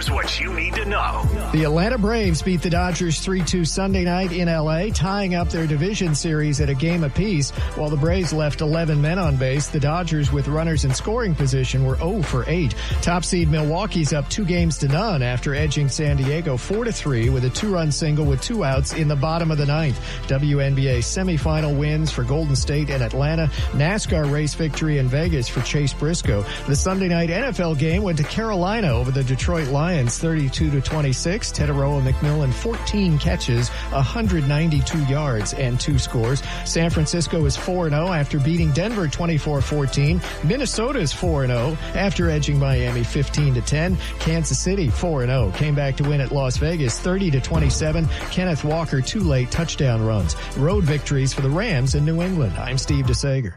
Here's what you need to know. The Atlanta Braves beat the Dodgers 3-2 Sunday night in L.A., tying up their division series at a game apiece. While the Braves left 11 men on base, the Dodgers, with runners in scoring position, were 0 for 8. Top seed Milwaukee's up 2-0 after edging San Diego 4-3 with a 2-run single with 2 outs in the bottom of the ninth. WNBA semifinal wins for Golden State and Atlanta. NASCAR race victory in Vegas for Chase Briscoe. The Sunday night NFL game went to Carolina over the Detroit Lions 32-26. Teteroa McMillan 14 catches, 192 yards and 2 scores. San Francisco is 4-0 after beating Denver 24-14. Minnesota is 4-0 after edging Miami 15-10. Kansas City 4-0 came back to win at Las Vegas 30-27. Kenneth Walker 2 late touchdown runs. Road victories for the Rams in New England. I'm Steve DeSager.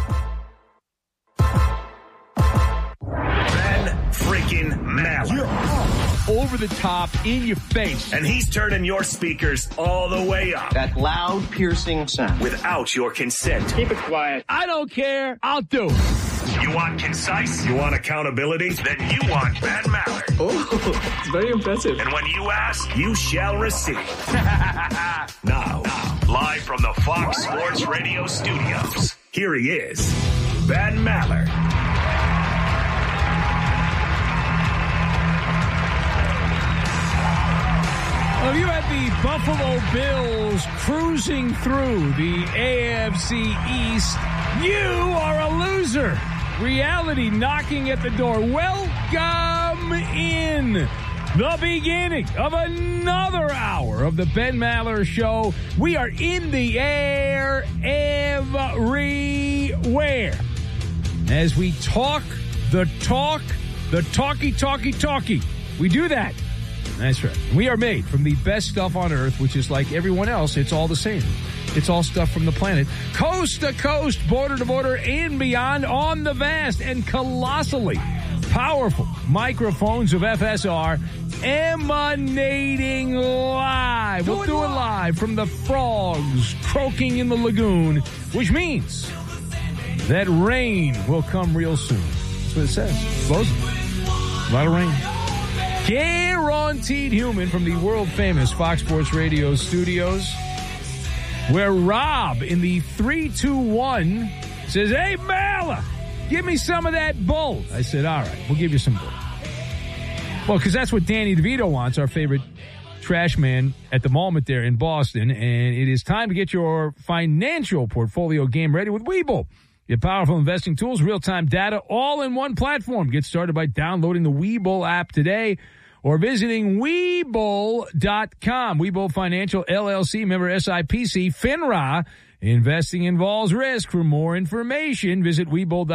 Freaking Maller. You're up, over the top, in your face. And he's turning your speakers all the way up. That loud, piercing sound. Without your consent. Keep it quiet. I don't care. I'll do it. You want concise? You want accountability? Then you want Ben Maller. Oh, it's very impressive. And when you ask, you shall receive. Now, live from the Fox Sports Radio studios, here he is, Ben Maller. Well, you had the Buffalo Bills cruising through the AFC East. You are a loser. Reality knocking at the door. Welcome in the beginning of another hour of the Ben Maller Show. We are in the air everywhere as we talk the talky. We do that. That's right. We are made from the best stuff on earth, which is like everyone else. It's all the same. It's all stuff from the planet. Coast to coast, border to border, and beyond on the vast and colossally powerful microphones of FSR emanating live. We'll do it live from the frogs croaking in the lagoon, which means that rain will come real soon. That's what it says. Supposedly. A lot of rain. Guaranteed human from the world-famous Fox Sports Radio studios, where Rob in the 3-2-1 says, "Hey, Maller, give me some of that bull." I said, all right, we'll give you some bull. Well, because that's what Danny DeVito wants, our favorite trash man at the moment there in Boston, and it is time to get your financial portfolio game ready with Webull. Your powerful investing tools, real-time data, all in one platform. Get started by downloading the Webull app today or visiting Webull.com. Webull Financial, LLC, member SIPC, FINRA. Investing involves risk. For more information, visit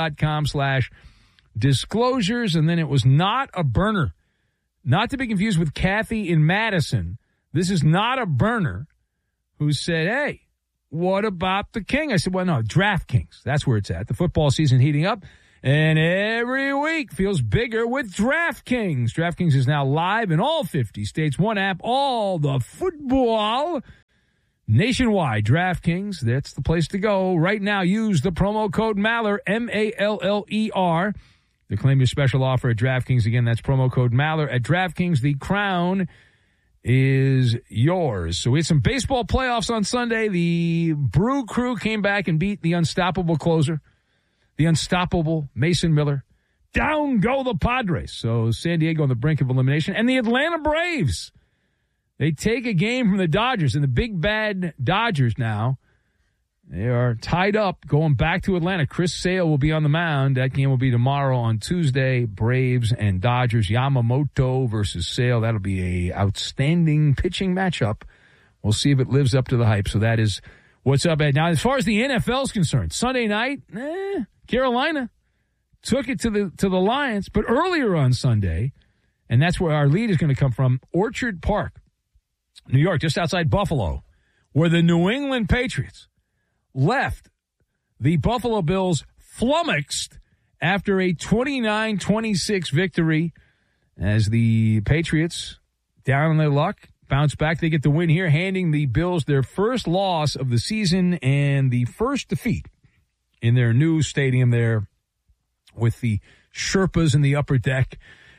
Webull.com/disclosures. And then it was not a burner. Not to be confused with Kathy in Madison. This is not a burner who said, hey, what about the King? I said, well, no, DraftKings. That's where it's at. The football season heating up, and every week feels bigger with DraftKings. DraftKings is now live in all 50 states. One app, all the football nationwide. DraftKings, that's the place to go. Right now, use the promo code Maller, M-A-L-L-E-R, to claim your special offer at DraftKings. Again, that's promo code Maller at DraftKings. The crown is yours. So we had some baseball playoffs on Sunday. The Brew Crew came back and beat the unstoppable closer, the unstoppable Mason Miller. Down go the Padres. So San Diego on the brink of elimination. And the Atlanta Braves, they take a game from the Dodgers, and the big bad Dodgers now, they are tied up going back to Atlanta. Chris Sale will be on the mound. That game will be tomorrow on Tuesday. Braves and Dodgers. Yamamoto versus Sale. That'll be a outstanding pitching matchup. We'll see if it lives up to the hype. So that is what's up, Ed. Now, as far as the NFL is concerned, Sunday night, Carolina took it to the Lions. But earlier on Sunday, and that's where our lead is going to come from, Orchard Park, New York, just outside Buffalo, where the New England Patriots left the Buffalo Bills flummoxed after a 29-26 victory as the Patriots, down on their luck, bounce back. They get the win here, handing the Bills their first loss of the season and the first defeat in their new stadium there with the Sherpas in the upper deck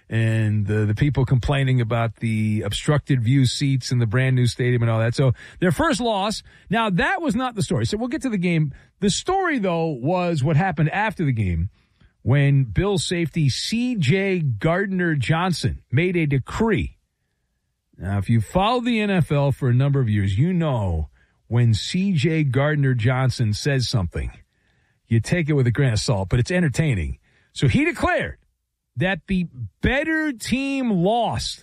and the people complaining about the obstructed view seats in the brand new stadium and all that. So their first loss. Now, that was not the story. So we'll get to the game. The story, though, was what happened after the game when Bills safety C.J. Gardner-Johnson made a decree. Now, if you followed the NFL for a number of years, you know when C.J. Gardner-Johnson says something, you take it with a grain of salt, but it's entertaining. So he declared that the better team lost.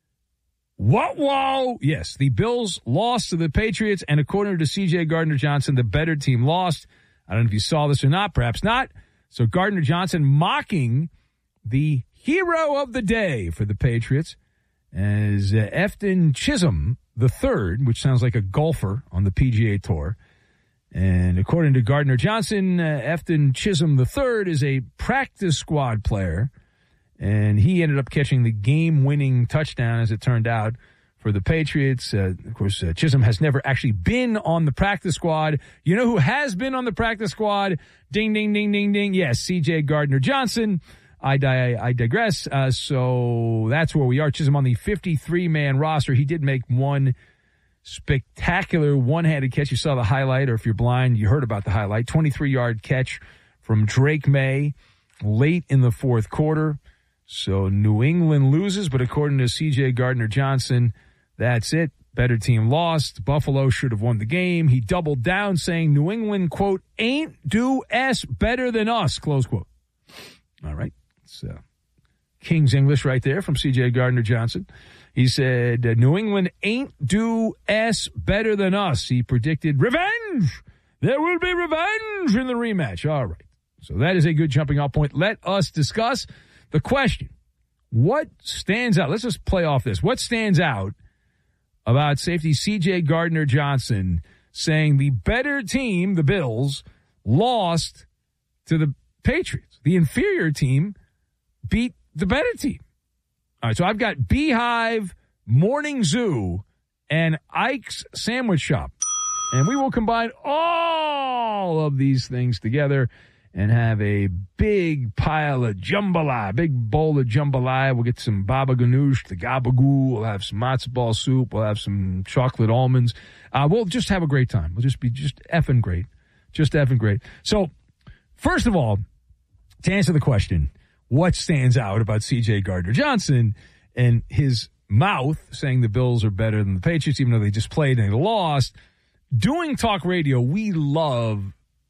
What? Whoa. Yes, the Bills lost to the Patriots, and according to C.J. Gardner-Johnson, the better team lost. I don't know if you saw this or not, perhaps not. So Gardner-Johnson mocking the hero of the day for the Patriots as Efton Chisholm III, which sounds like a golfer on the PGA Tour. And according to Gardner-Johnson, Efton Chisholm III is a practice squad player, and he ended up catching the game-winning touchdown, as it turned out, for the Patriots. Of course, Chisholm has never actually been on the practice squad. You know who has been on the practice squad? Ding, ding, ding, ding, ding. Yes, C.J. Gardner-Johnson. I digress. So that's where we are. Chisholm on the 53-man roster. He did make one spectacular one-handed catch. You saw the highlight, or if you're blind, you heard about the highlight. 23-yard catch from Drake May late in the fourth quarter. So New England loses, but according to C.J. Gardner-Johnson, that's it. Better team lost. Buffalo should have won the game. He doubled down, saying New England, quote, ain't do S better than us, close quote. All right. It's King's English right there from C.J. Gardner-Johnson. He said, New England ain't do S better than us. He predicted revenge. There will be revenge in the rematch. All right. So that is a good jumping off point. Let us discuss the question. What stands out? Let's just play off this. What stands out about safety C.J. Gardner-Johnson saying the better team, the Bills, lost to the Patriots? The inferior team beat the better team. All right, so I've got Beehive, Morning Zoo, and Ike's Sandwich Shop. And we will combine all of these things together and have a big pile of jambalaya, big bowl of jambalaya. We'll get some baba ganoush, the gabagoo. We'll have some matzo ball soup. We'll have some chocolate almonds. We'll just have a great time. We'll just be just effing great. Just effing great. So, first of all, to answer the question, what stands out about C.J. Gardner-Johnson and his mouth saying the Bills are better than the Patriots, even though they just played and they lost? Doing talk radio, we love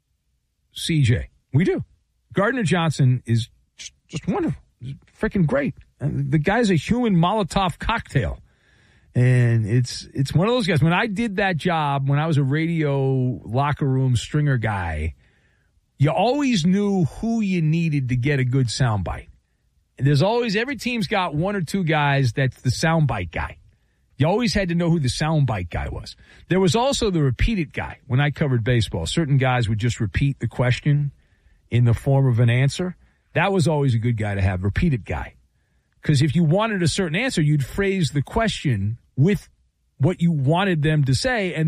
C.J. We do. Gardner-Johnson is just wonderful. Freaking great. The guy's a human Molotov cocktail. And it's one of those guys. When I did that job, when I was a radio locker room stringer guy, you always knew who you needed to get a good soundbite. And there's always, every team's got one or two guys that's the soundbite guy. You always had to know who the soundbite guy was. There was also the repeated guy when I covered baseball. Certain guys would just repeat the question in the form of an answer. That was always a good guy to have, repeated guy. Because if you wanted a certain answer, you'd phrase the question with what you wanted them to say, and